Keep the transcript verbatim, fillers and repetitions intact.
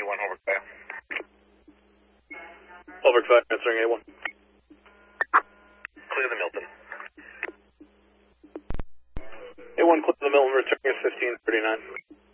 one, Holbrook five. Holbrook five, answering A one. Clear the Milton. A one, clear the Milton, returning is fifteen thirty-nine.